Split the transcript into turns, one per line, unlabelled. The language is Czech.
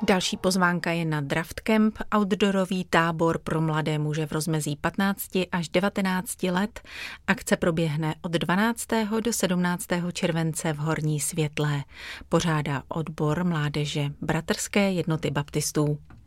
Další pozvánka je na Draft Camp, outdoorový tábor pro mladé muže v rozmezí 15 až 19 let. Akce proběhne od 12. do 17. července v Horní Světlé. Pořádá odbor mládeže Bratrské jednoty baptistů.